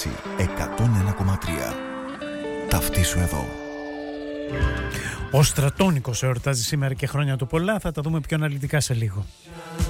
Μέση 101,3. Ταυτίσου εδώ. Ο Στρατόνικος εορτάζει σήμερα και χρόνια του πολλά. Θα τα δούμε πιο αναλυτικά σε λίγο.